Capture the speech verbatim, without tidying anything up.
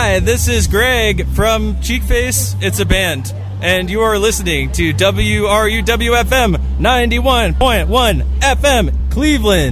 Hi, this is Greg from Cheekface. It's a band. And you are listening to W R U W F M ninety-one point one F M Cleveland.